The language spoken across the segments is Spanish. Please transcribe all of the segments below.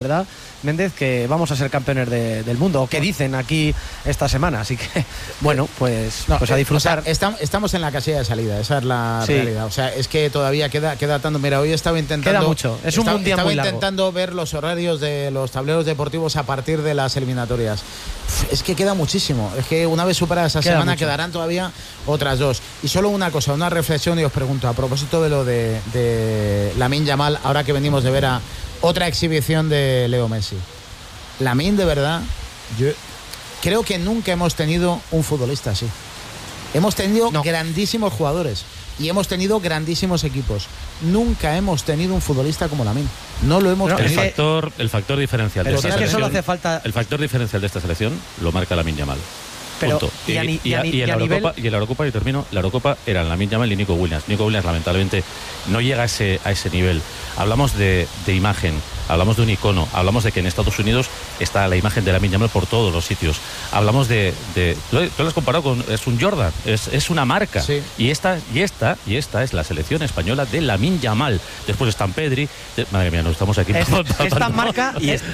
¿verdad, Méndez? Que vamos a ser campeones del mundo, o que dicen aquí esta semana. Así que, bueno, pues a disfrutar. O sea, estamos en la casilla de salida, esa es la realidad. O sea, es que todavía queda tanto. Mira, hoy estaba intentando... Queda mucho, es un mundial muy largo. Estaba intentando ver los horarios de los tableros deportivos a partir de las eliminatorias. Es que queda muchísimo. Es que una vez superada esa semana quedarán todavía otras dos. Y solo una cosa, una reflexión, y os pregunto, a propósito de lo de Lamine Yamal, ahora que venimos de ver a otra exhibición de Leo Messi. Lamine, de verdad, yo creo que nunca hemos tenido un futbolista así. Hemos tenido grandísimos jugadores y hemos tenido grandísimos equipos. Nunca hemos tenido un futbolista como Lamine. No lo hemos tenido. El factor diferencial de esta selección. Solo hace falta... El factor diferencial de esta selección lo marca Lamine Yamal. Punto. Y en la Eurocopa, y termino, la Eurocopa eran Lamine Yamal y Nico Williams. Nico Williams lamentablemente no llega a ese nivel. Hablamos de imagen, hablamos de un icono, hablamos de que en Estados Unidos está la imagen de Lamine Yamal por todos los sitios. Hablamos de tú lo has comparado con, es un Jordan, es una marca. Sí. Y esta es la selección española de Lamine Yamal. Después están Pedri, madre mía, nos estamos aquí. Esta marca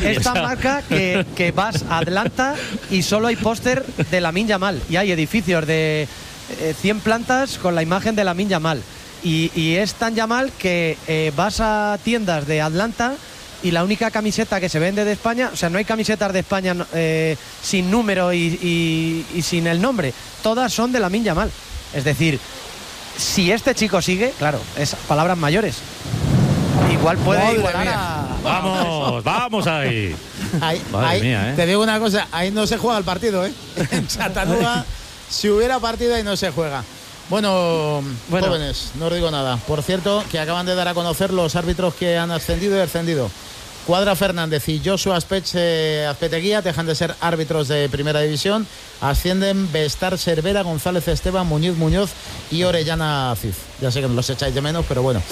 que vas a Atlanta y solo hay póster de Lamine Yamal, y hay edificios de 100 plantas con la imagen de Lamine Yamal, y es tan Yamal que vas a tiendas de Atlanta y la única camiseta que se vende de España, o sea, no hay camisetas de España sin número y sin el nombre, todas son de Lamine Yamal. Es decir, si este chico sigue, claro, es palabras mayores, igual puede igualar a... Vamos ahí. Madre mía, te digo una cosa, ahí no se juega el partido, en Chattanooga, si hubiera partido, ahí no se juega. Bueno, jóvenes, no os digo nada. Por cierto, que acaban de dar a conocer los árbitros que han ascendido y descendido. Cuadra Fernández y Joshua Azpeteguía dejan de ser árbitros de primera división. Ascienden Bestar Cervera, González Esteban, Muñoz y Orellana Cid. Ya sé que los echáis de menos, pero bueno.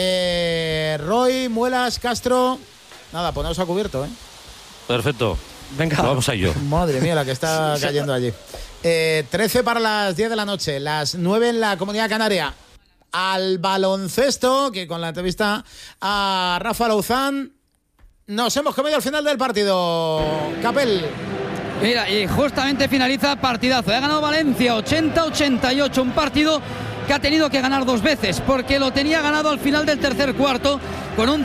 Roy, Muelas, Castro, nada, poneos a cubierto, Perfecto. Venga, vamos a ello. Madre mía, la que está cayendo allí. 13 para las 10 de la noche, las 9 en la Comunidad Canaria. Al baloncesto, que con la entrevista a Rafa Louzán nos hemos comido al final del partido. Capel. Mira, y justamente finaliza partidazo. Ha ganado Valencia 80-88, un partido que ha tenido que ganar dos veces, porque lo tenía ganado al final del tercer cuarto con un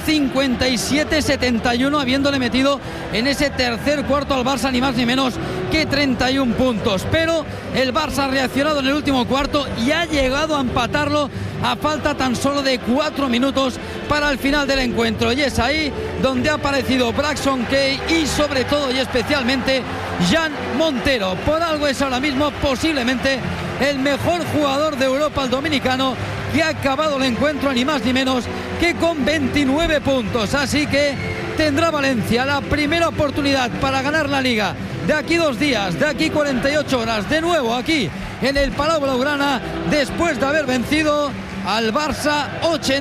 57-71, habiéndole metido en ese tercer cuarto al Barça ni más ni menos que 31 puntos. Pero el Barça ha reaccionado en el último cuarto y ha llegado a empatarlo a falta tan solo de 4 minutos para el final del encuentro. Y es ahí donde ha aparecido Braxton Kay y sobre todo y especialmente Jan Montero. Por algo es ahora mismo posiblemente el mejor jugador de Europa, el dominicano, que ha acabado el encuentro ni más ni menos que con 29 puntos. Así que tendrá Valencia la primera oportunidad para ganar la Liga de aquí 2 días, de aquí 48 horas, de nuevo aquí en el Palau Blaugrana, después de haber vencido al Barça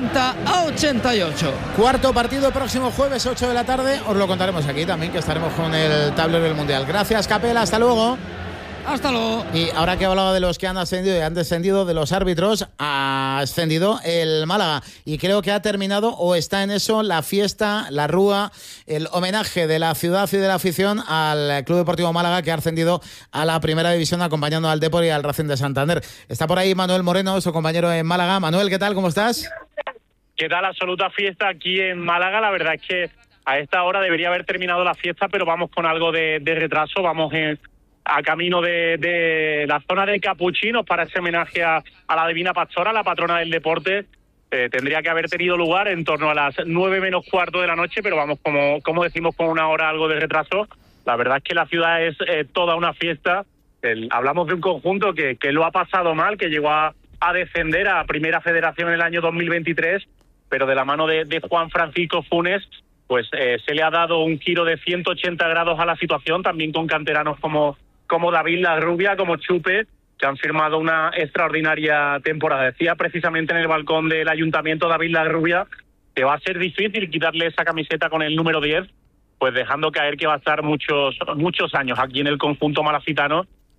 80-88. Cuarto partido próximo jueves 8 de la tarde. Os lo contaremos aquí también, que estaremos con el tablero del Mundial. Gracias, Capela, hasta luego. Hasta luego. Y ahora que hablaba de los que han ascendido y han descendido, de los árbitros, ha ascendido el Málaga. Y creo que ha terminado, o está en eso, la fiesta, la rúa, el homenaje de la ciudad y de la afición al Club Deportivo Málaga, que ha ascendido a la primera división acompañando al Depor y al Racing de Santander. Está por ahí Manuel Moreno, su compañero en Málaga. Manuel, ¿qué tal? ¿Cómo estás? ¿Qué tal? Absoluta fiesta aquí en Málaga. La verdad es que a esta hora debería haber terminado la fiesta, pero vamos con algo de retraso. Vamos a camino de la zona de Capuchinos para ese homenaje a la Divina Pastora, la patrona del deporte. Tendría que haber tenido lugar en torno a las 9 menos cuarto de la noche, pero vamos, como decimos, con una hora algo de retraso. La verdad es que la ciudad es toda una fiesta. Hablamos de un conjunto que lo ha pasado mal, que llegó a descender a Primera Federación en el año 2023, pero de la mano de Juan Francisco Funes, pues se le ha dado un giro de 180 grados a la situación, también con canteranos como David Larrubia, como Chupe, que han firmado una extraordinaria temporada. Decía precisamente en el balcón del ayuntamiento David Larrubia que va a ser difícil quitarle esa camiseta con el número 10, pues dejando caer que va a estar muchos años aquí en el conjunto malacitano,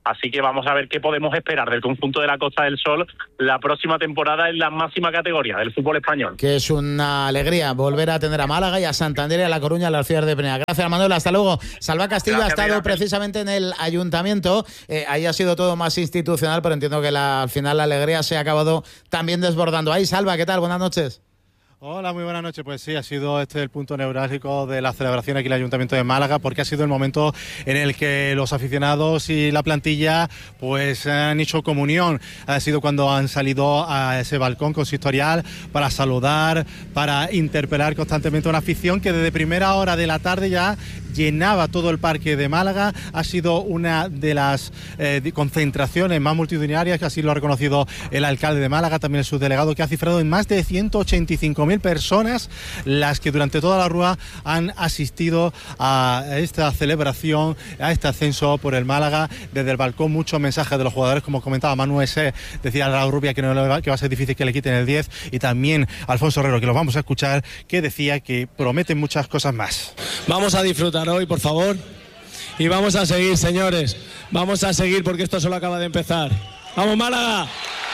Así que vamos a ver qué podemos esperar del conjunto de la Costa del Sol la próxima temporada en la máxima categoría del fútbol español. Que es una alegría volver a tener a Málaga y a Santander y a La Coruña, a las ciudades de Peña. Gracias, Manuel, hasta luego. Salva Castillo ha estado precisamente en el ayuntamiento, ahí ha sido todo más institucional, pero entiendo que al final la alegría se ha acabado también desbordando. Ahí, Salva, ¿qué tal? Buenas noches. Hola, muy buenas noches. Pues sí, ha sido el punto neurálgico de la celebración aquí en el Ayuntamiento de Málaga, porque ha sido el momento en el que los aficionados y la plantilla pues han hecho comunión. Ha sido cuando han salido a ese balcón consistorial para saludar, para interpelar constantemente a una afición que desde primera hora de la tarde ya llenaba todo el parque de Málaga. Ha sido una de las concentraciones más multitudinarias, que así lo ha reconocido el alcalde de Málaga, también el subdelegado, que ha cifrado en más de 185.000 personas las que durante toda la rúa han asistido a esta celebración, a este ascenso por el Málaga. Desde el balcón muchos mensajes de los jugadores, como comentaba Manu Ese, decía Raúl Rubia que va a ser difícil que le quiten el 10, y también Alfonso Herrero, que los vamos a escuchar, que decía que prometen muchas cosas más. Vamos a disfrutar hoy, por favor, y vamos a seguir, señores, vamos a seguir, porque esto solo acaba de empezar. ¡Vamos, Málaga!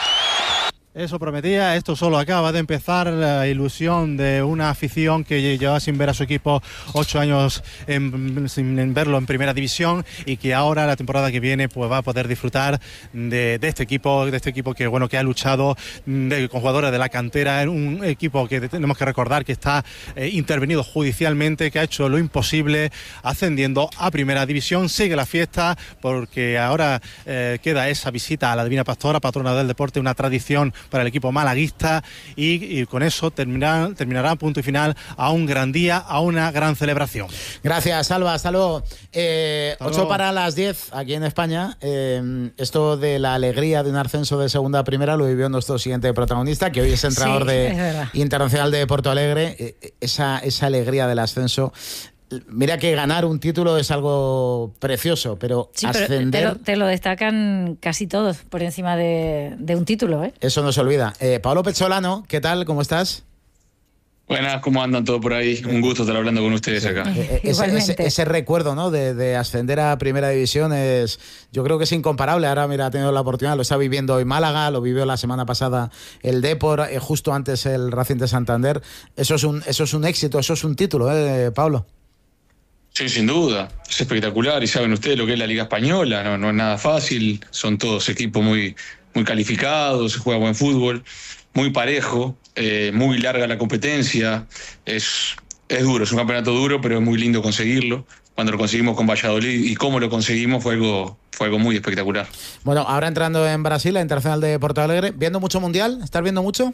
Eso prometía, esto solo acaba de empezar. La ilusión de una afición que lleva sin ver a su equipo 8 años sin verlo en primera división, y que ahora la temporada que viene pues va a poder disfrutar de este equipo que bueno, que ha luchado con jugadores de la cantera, un equipo que tenemos que recordar que está intervenido judicialmente, que ha hecho lo imposible ascendiendo a primera división. Sigue la fiesta, porque ahora queda esa visita a la Divina Pastora, patrona del deporte, una tradición para el equipo malaguista, y con eso terminará punto y final a un gran día, a una gran celebración. Gracias, Salva, hasta luego. 8 para las 10 aquí en España. Esto de la alegría de un ascenso de segunda a primera lo vivió nuestro siguiente protagonista, que hoy es entrenador internacional de Porto Alegre. Esa alegría del ascenso. Mira que ganar un título es algo precioso, pero sí, ascender... Pero te lo destacan casi todos por encima de un título, ¿eh? Eso no se olvida. Pablo Pezzolano, ¿qué tal? ¿Cómo estás? Buenas, ¿cómo andan todos por ahí? Un gusto estar hablando con ustedes acá. Ese recuerdo, ¿no?, de ascender a Primera División yo creo que es incomparable. Ahora, mira, ha tenido la oportunidad, lo está viviendo hoy Málaga, lo vivió la semana pasada el Depor, justo antes el Racing de Santander. Eso es un éxito, eso es un título, Pablo. Sí, sin duda, es espectacular, y saben ustedes lo que es la Liga Española, no es nada fácil, son todos equipos muy, muy calificados, se juega buen fútbol, muy parejo, muy larga la competencia, es duro, es un campeonato duro, pero es muy lindo conseguirlo. Cuando lo conseguimos con Valladolid y cómo lo conseguimos fue algo muy espectacular. Bueno, ahora entrando en Brasil, la Internacional de Porto Alegre, ¿viendo mucho Mundial? ¿Estás viendo mucho?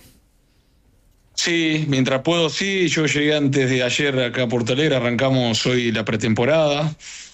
Sí, mientras puedo, sí. Yo llegué antes de ayer acá a Porto Alegre, arrancamos hoy la pretemporada,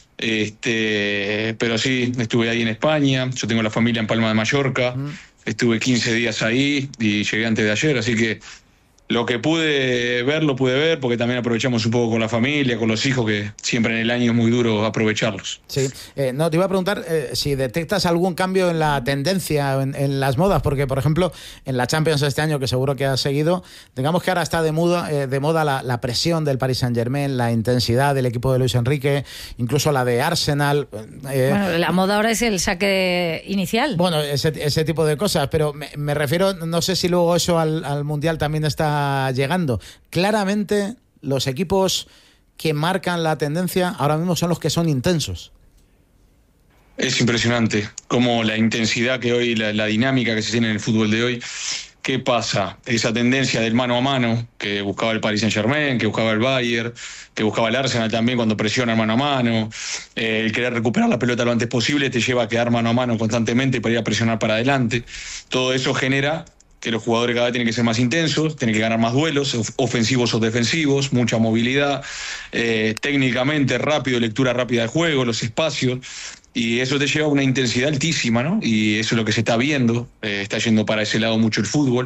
pero sí, estuve ahí en España, yo tengo la familia en Palma de Mallorca, estuve 15 días ahí y llegué antes de ayer, así que lo que pude ver, lo pude ver, porque también aprovechamos un poco con la familia, con los hijos, que siempre en el año es muy duro aprovecharlos. Sí, no, te iba a preguntar si detectas algún cambio en la tendencia, en las modas, porque, por ejemplo, en la Champions este año, que seguro que has seguido, digamos que ahora está de moda la presión del Paris Saint-Germain, la intensidad del equipo de Luis Enrique, incluso la de Arsenal. Bueno, la moda ahora es el saque inicial. Bueno, ese tipo de cosas, pero me refiero, no sé si luego eso al Mundial también está llegando. Claramente los equipos que marcan la tendencia ahora mismo son los que son intensos. Es impresionante cómo la intensidad que hoy, la dinámica que se tiene en el fútbol de hoy. ¿Qué pasa? Esa tendencia del mano a mano que buscaba el Paris Saint-Germain, que buscaba el Bayern, que buscaba el Arsenal también cuando presiona mano a mano, el querer recuperar la pelota lo antes posible te lleva a quedar mano a mano constantemente para ir a presionar para adelante. Todo eso genera que los jugadores cada vez tienen que ser más intensos, tienen que ganar más duelos, ofensivos o defensivos, mucha movilidad, técnicamente rápido, lectura rápida del juego, los espacios, y eso te lleva a una intensidad altísima, ¿no? Y eso es lo que se está viendo, está yendo para ese lado mucho el fútbol.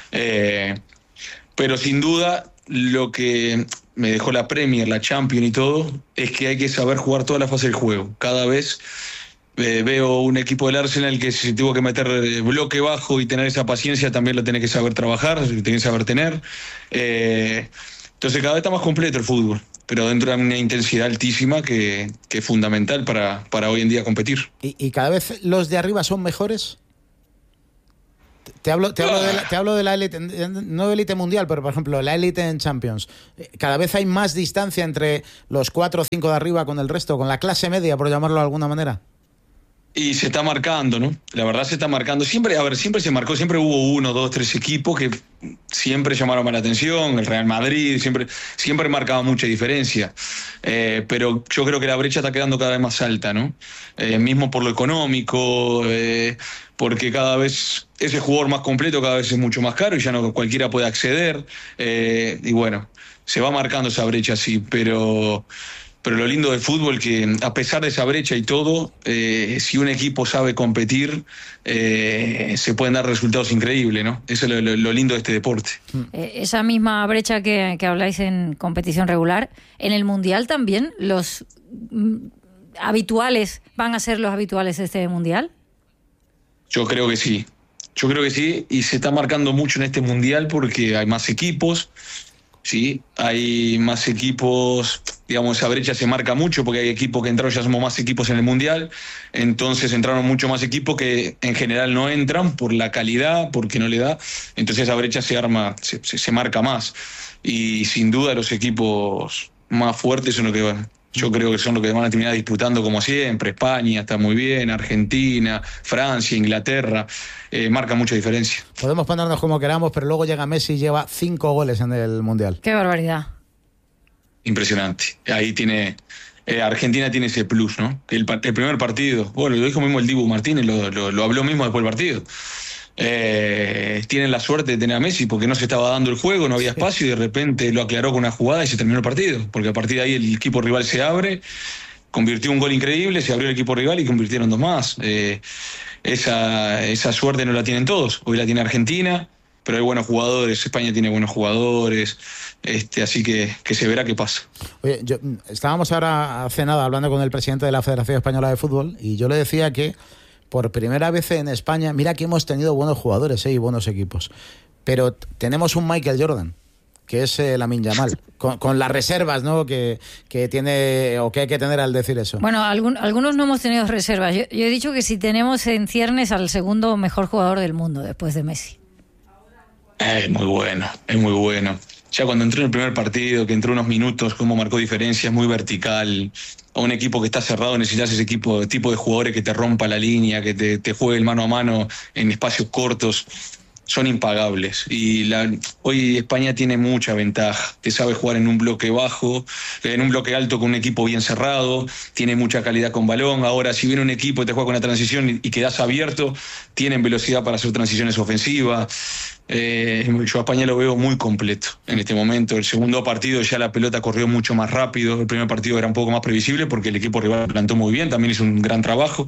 Pero sin duda, lo que me dejó la Premier, la Champions y todo, es que hay que saber jugar toda la fase del juego. Cada vez veo un equipo del Arsenal que si tuvo que meter bloque bajo y tener esa paciencia, también lo tenés que saber trabajar, lo tenés que saber tener. Entonces cada vez está más completo el fútbol. pero dentro de una intensidad altísima que es fundamental para hoy en día competir. ¿Y cada vez los de arriba son mejores? Te hablo de la élite, no élite mundial, pero por ejemplo la élite en Champions. Cada vez hay más distancia entre los 4 o 5 de arriba con el resto, con la clase media, por llamarlo de alguna manera. Y se está marcando, ¿no? La verdad se está marcando. Siempre se marcó, siempre hubo 1, 2, 3 equipos que siempre llamaron más la atención. El Real Madrid siempre marcaba mucha diferencia. Pero yo creo que la brecha está quedando cada vez más alta, ¿no? Mismo por lo económico, porque cada vez ese jugador más completo cada vez es mucho más caro y ya no cualquiera puede acceder. Y bueno, se va marcando esa brecha, sí, pero lo lindo del fútbol que a pesar de esa brecha y todo, si un equipo sabe competir, se pueden dar resultados increíbles, ¿no? Eso es lo lindo de este deporte. Esa misma brecha que habláis en competición regular, en el Mundial también, ¿los habituales van a ser los habituales de este Mundial? Yo creo que sí, y se está marcando mucho en este Mundial porque hay más equipos. Sí, hay más equipos, digamos, esa brecha se marca mucho porque hay equipos que entraron, ya somos más equipos en el Mundial, entonces entraron mucho más equipos que en general no entran por la calidad, porque no le da, entonces esa brecha se marca más, y sin duda los equipos más fuertes son los que yo creo que son los que van a terminar disputando como siempre. España está muy bien, Argentina, Francia, Inglaterra, marca mucha diferencia. Podemos ponernos como queramos, pero luego llega Messi y lleva 5 goles en el Mundial. ¡Qué barbaridad! Impresionante. Ahí Argentina tiene ese plus, ¿no? El primer partido, bueno, lo dijo mismo el Dibu Martínez, lo habló mismo después del partido. Tienen la suerte de tener a Messi porque no se estaba dando el juego, no había espacio y de repente lo aclaró con una jugada y se terminó el partido, porque a partir de ahí el equipo rival se abre, convirtió un gol increíble, se abrió el equipo rival y convirtieron 2 más. Esa suerte no la tienen todos, hoy la tiene Argentina, pero hay buenos jugadores, España tiene buenos jugadores, así que se verá qué pasa. Oye, estábamos ahora hace nada hablando con el presidente de la Federación Española de Fútbol y yo le decía que por primera vez en España, mira que hemos tenido buenos jugadores y buenos equipos, pero tenemos un Michael Jordan, que es Lamine Yamal, con las reservas, ¿no? que tiene o que hay que tener al decir eso. Bueno, algunos no hemos tenido reservas. Yo he dicho que si tenemos en ciernes al segundo mejor jugador del mundo después de Messi. Es muy bueno. Ya cuando entró en el primer partido, que entró unos minutos, cómo marcó diferencias, muy vertical. A un equipo que está cerrado necesitas ese tipo de jugadores que te rompa la línea, que te juegue el mano a mano en espacios cortos. Son impagables. Y hoy España tiene mucha ventaja. Te sabe jugar en un bloque bajo, en un bloque alto con un equipo bien cerrado, tiene mucha calidad con balón. Ahora, si viene un equipo y te juega con una transición y quedas abierto, tienen velocidad para hacer transiciones ofensivas. Yo a España lo veo muy completo en este momento. El segundo partido ya la pelota corrió mucho más rápido. El primer partido era un poco más previsible porque el equipo rival plantó muy bien, también hizo un gran trabajo.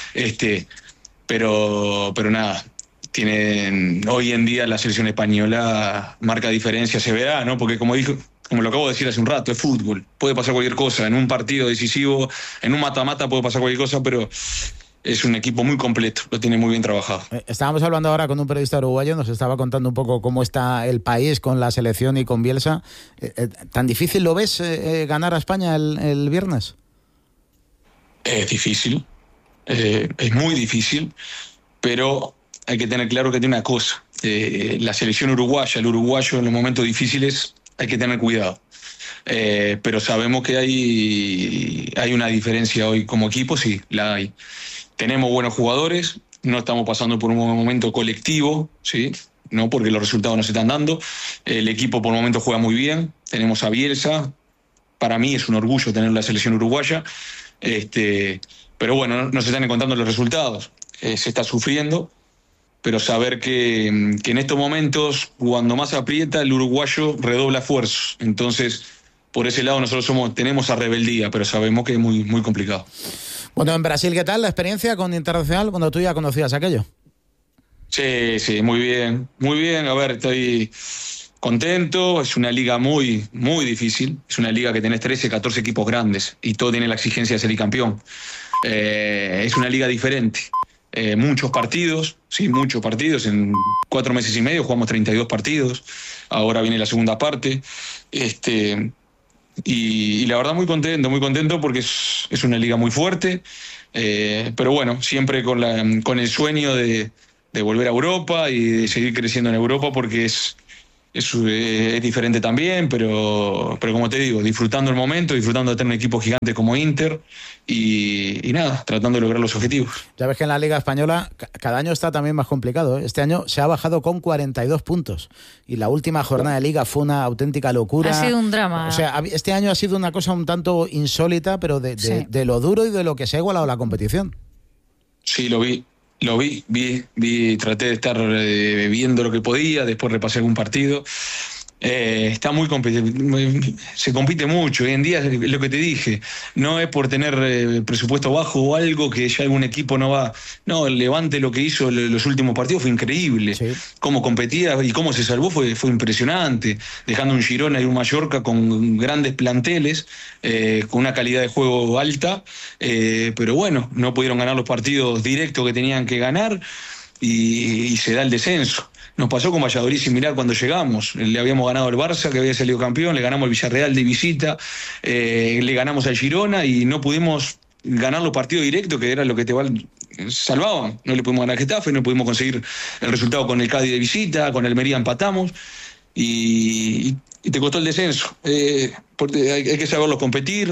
Pero nada. Hoy en día la selección española marca diferencia, se verá, ¿no? Porque como lo acabo de decir hace un rato, es fútbol, puede pasar cualquier cosa, en un partido decisivo, en un mata-mata puede pasar cualquier cosa, pero es un equipo muy completo, lo tiene muy bien trabajado. Estábamos hablando ahora con un periodista uruguayo, nos estaba contando un poco cómo está el país con la selección y con Bielsa. ¿Tan difícil lo ves ganar a España el viernes? Es difícil, es muy difícil, pero hay que tener claro que tiene una cosa, la selección uruguaya, el uruguayo en los momentos difíciles hay que tener cuidado, pero sabemos que hay una diferencia hoy como equipo, sí, la hay. Tenemos buenos jugadores, no estamos pasando por un momento colectivo, ¿sí? No, porque los resultados no se están dando, el equipo por el momento juega muy bien, tenemos a Bielsa, para mí es un orgullo tener la selección uruguaya, pero bueno, no se están encontrando los resultados, se está sufriendo. Pero saber que en estos momentos, cuando más aprieta, el uruguayo redobla esfuerzos. Entonces, por ese lado nosotros tenemos a rebeldía, pero sabemos que es muy, muy complicado. Bueno, en Brasil, ¿qué tal la experiencia con Internacional cuando tú ya conocías aquello? Sí, muy bien. Muy bien, a ver, estoy contento. Es una liga muy, muy difícil. Es una liga que tenés 13, 14 equipos grandes y todo tiene la exigencia de ser campeón. Es una liga diferente. Muchos partidos, en 4 meses y medio jugamos 32 partidos, ahora viene la segunda parte, y la verdad muy contento porque es una liga muy fuerte, pero bueno, siempre con el sueño de volver a Europa y de seguir creciendo en Europa, porque es diferente también, pero como te digo, disfrutando el momento, disfrutando de tener un equipo gigante como Inter y nada, tratando de lograr los objetivos. Ya ves que en la Liga Española cada año está también más complicado, ¿eh? Este año se ha bajado con 42 puntos y la última jornada de Liga fue una auténtica locura. Ha sido un drama. O sea, este año ha sido una cosa un tanto insólita, pero de lo duro y de lo que se ha igualado la competición. Sí, lo vi, traté de estar viendo lo que podía, después repasé algún partido. Está muy se compite mucho. Hoy en día, lo que te dije, no es por tener presupuesto bajo o algo que ya algún equipo no va. No, el Levante lo que hizo los últimos partidos fue increíble. Sí. Cómo competía y cómo se salvó fue impresionante, dejando un Girona y un Mallorca con grandes planteles, con una calidad de juego alta, pero bueno, no pudieron ganar los partidos directos que tenían que ganar y se da el descenso. Nos pasó con Valladolid similar cuando llegamos. Le habíamos ganado al Barça, que había salido campeón, le ganamos al Villarreal de visita, le ganamos al Girona y no pudimos ganar los partidos directos, que era lo que te salvaban. No le pudimos ganar al Getafe, no pudimos conseguir el resultado con el Cádiz de visita, con el Almería empatamos y te costó el descenso. Hay que saberlo competir,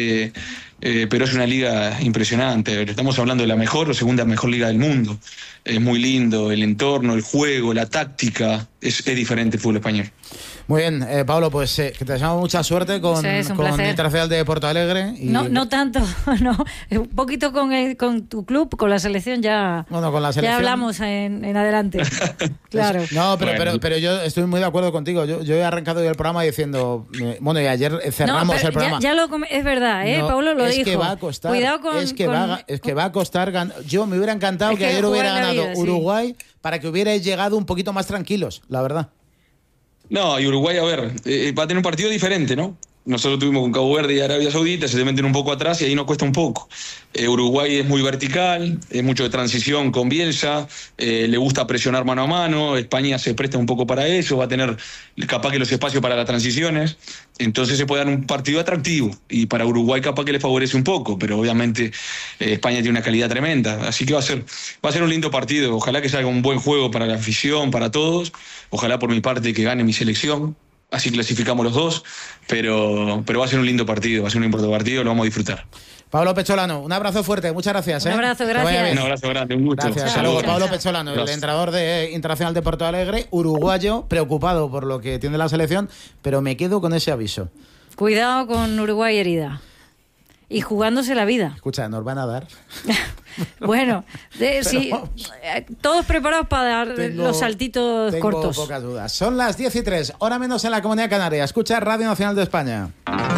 pero es una liga impresionante. Estamos hablando de la mejor o segunda mejor liga del mundo. Es muy lindo el entorno, el juego, la táctica. Es diferente el fútbol español. Muy bien, Pablo, pues que te deseamos mucha suerte con Internacional de Porto Alegre. Y... No tanto, no. Un poquito con tu club, con la selección ya. Bueno, con la selección. Ya hablamos en adelante. Claro. No, pero yo estoy muy de acuerdo contigo. Yo he arrancado el programa diciendo, bueno, y ayer cerramos el programa. Es verdad, Pablo lo dijo. Es que va a costar. Cuidado con. Es que va a costar. Yo me hubiera encantado que ayer hubiera ganado Uruguay para que hubierais llegado un poquito más tranquilos, la verdad. No, y Uruguay, a ver, va a tener un partido diferente, ¿no? Nosotros tuvimos con Cabo Verde y Arabia Saudita, se te meten un poco atrás y ahí nos cuesta un poco. Uruguay es muy vertical, es mucho de transición con Bielsa, le gusta presionar mano a mano, España se presta un poco para eso, va a tener capaz que los espacios para las transiciones, entonces se puede dar un partido atractivo y para Uruguay capaz que le favorece un poco, pero obviamente España tiene una calidad tremenda, así que va a ser un lindo partido, ojalá que salga un buen juego para la afición, para todos, ojalá por mi parte que gane mi selección. Así clasificamos los dos, pero va a ser un lindo partido, va a ser un importante partido, lo vamos a disfrutar. Pablo Pecholano, un abrazo fuerte, muchas gracias. Un abrazo, gracias. Un abrazo grande, un gusto. Gracias, saludos. Pablo Pecholano, el entrenador de Internacional de Porto Alegre, uruguayo, preocupado por lo que tiene la selección, pero me quedo con ese aviso. Cuidado con Uruguay herida. Y jugándose la vida. Escucha, nos van a dar. Bueno, sí, todos preparados para dar los saltitos cortos. Tengo pocas dudas. Son las 10:03, hora menos en la Comunidad Canaria. Escucha Radio Nacional de España.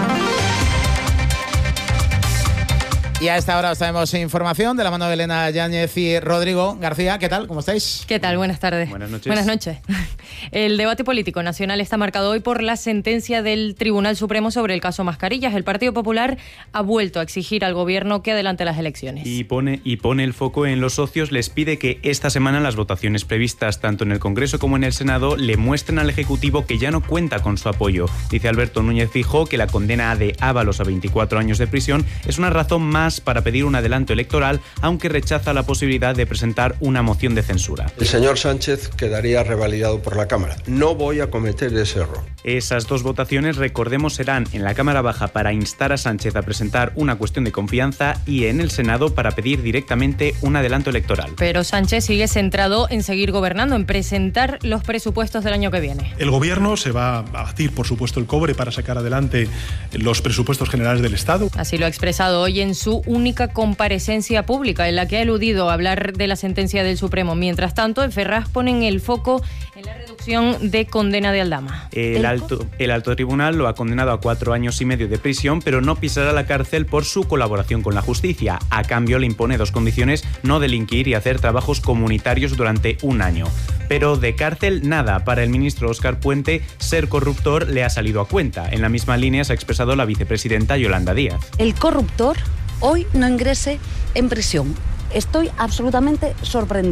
Y a esta hora os traemos información de la mano de Elena Yáñez y Rodrigo García. ¿Qué tal? ¿Cómo estáis? ¿Qué tal? Buenas tardes. Buenas noches. Buenas noches. El debate político nacional está marcado hoy por la sentencia del Tribunal Supremo sobre el caso Mascarillas. El Partido Popular ha vuelto a exigir al gobierno que adelante las elecciones. Y pone el foco en los socios. Les pide que esta semana las votaciones previstas tanto en el Congreso como en el Senado le muestren al Ejecutivo que ya no cuenta con su apoyo. Dice Alberto Núñez Feijóo que la condena de Ábalos a 24 años de prisión es una razón más para pedir un adelanto electoral, aunque rechaza la posibilidad de presentar una moción de censura. El señor Sánchez quedaría revalidado por la Cámara. No voy a cometer ese error. Esas dos votaciones, recordemos, serán en la Cámara Baja para instar a Sánchez a presentar una cuestión de confianza y en el Senado para pedir directamente un adelanto electoral. Pero Sánchez sigue centrado en seguir gobernando, en presentar los presupuestos del año que viene. El Gobierno se va a batir, por supuesto, el cobre para sacar adelante los presupuestos generales del Estado. Así lo ha expresado hoy en su única comparecencia pública, en la que ha eludido hablar de la sentencia del Supremo. Mientras tanto, en Ferraz ponen el foco en la reducción de condena de Aldama. El alto tribunal lo ha condenado a 4 años y medio de prisión, pero no pisará la cárcel por su colaboración con la justicia. A cambio, le impone dos condiciones: no delinquir y hacer trabajos comunitarios durante 1 año. Pero de cárcel, nada. Para el ministro Óscar Puente, ser corruptor le ha salido a cuenta. En la misma línea se ha expresado la vicepresidenta Yolanda Díaz. El corruptor hoy no ingrese en prisión. Estoy absolutamente sorprendida.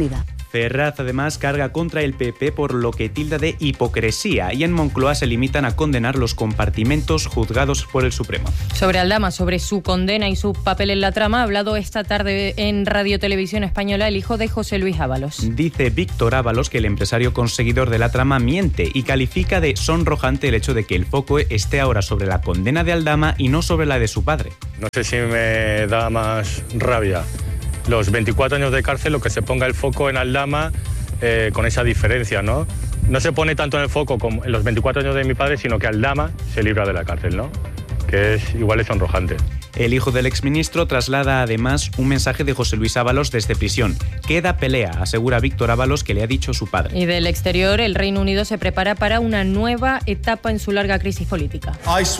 Ferraz además carga contra el PP por lo que tilda de hipocresía y en Moncloa se limitan a condenar los compartimentos juzgados por el Supremo. Sobre Aldama, sobre su condena y su papel en la trama, ha hablado esta tarde en Radio Televisión Española el hijo de José Luis Ábalos. Dice Víctor Ábalos que el empresario conseguidor de la trama miente y califica de sonrojante el hecho de que el foco esté ahora sobre la condena de Aldama y no sobre la de su padre. No sé si me da más rabia los 24 años de cárcel o que se ponga el foco en Aldama con esa diferencia, ¿no? No se pone tanto en el foco como en los 24 años de mi padre, sino que Aldama se libra de la cárcel, ¿no? Que es igual es sonrojante. El hijo del exministro traslada además un mensaje de José Luis Ábalos desde prisión. Queda pelea, asegura Víctor Ábalos que le ha dicho su padre. Y del exterior, el Reino Unido se prepara para una nueva etapa en su larga crisis política.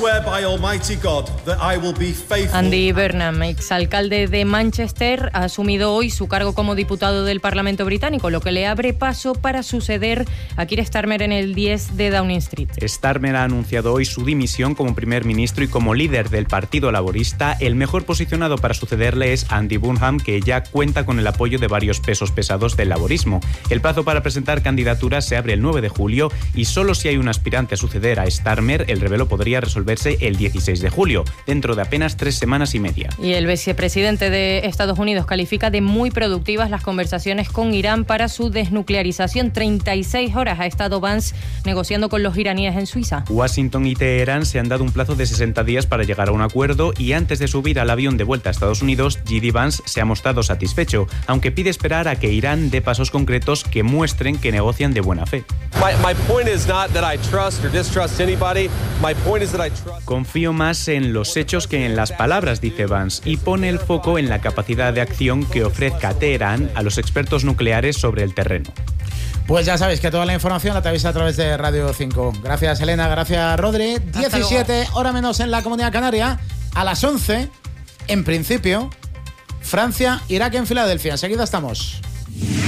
Andy Burnham, exalcalde de Manchester, ha asumido hoy su cargo como diputado del Parlamento británico, lo que le abre paso para suceder a Keir Starmer en el 10 de Downing Street. Starmer ha anunciado hoy su dimisión como primer ministro y como líder del Partido Laborista. El mejor posicionado para sucederle es Andy Burnham, que ya cuenta con el apoyo de varios pesos pesados del laborismo. El plazo para presentar candidaturas se abre el 9 de julio y solo si hay un aspirante a suceder a Starmer, el revelo podría resolverse el 16 de julio, dentro de apenas 3 semanas y media. Y el vicepresidente de Estados Unidos califica de muy productivas las conversaciones con Irán para su desnuclearización. 36 horas ha estado Vance negociando con los iraníes en Suiza. Washington y Teherán se han dado un plazo de 60 días para llegar a un acuerdo y antes de subir al avión de vuelta a Estados Unidos, J.D. Vance se ha mostrado satisfecho, aunque pide esperar a que Irán dé pasos concretos que muestren que negocian de buena fe. Confío más en los hechos que en las palabras, dice Vance, y pone el foco en la capacidad de acción que ofrezca Teherán a los expertos nucleares sobre el terreno. Pues ya sabéis que toda la información la tenéis a través de Radio 5. Gracias, Elena, gracias, Rodri. 17, hora menos en la Comunidad Canaria. A las 11, en principio, Francia, Irak en Filadelfia. Enseguida estamos.